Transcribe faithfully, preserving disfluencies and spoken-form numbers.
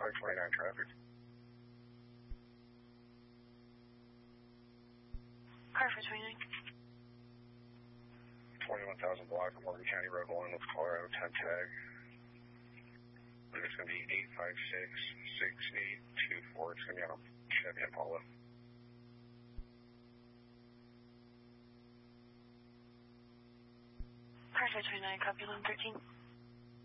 five twenty-nine traffic. Car for twenty-nine. twenty-one thousand block of Morgan County Road one with Colorado ten tag. It's going to be eight five six six eight two four. It's going to be on a Chevy Impala. Car for twenty-nine, copy line thirteen.